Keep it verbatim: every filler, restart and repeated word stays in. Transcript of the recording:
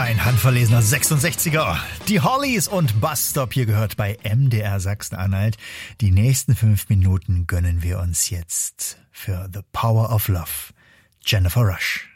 Ein handverlesener sechsundsechziger. Die Hollies und Bus Stop hier gehört bei M D R Sachsen-Anhalt. Die nächsten fünf Minuten gönnen wir uns jetzt für The Power of Love. Jennifer Rush.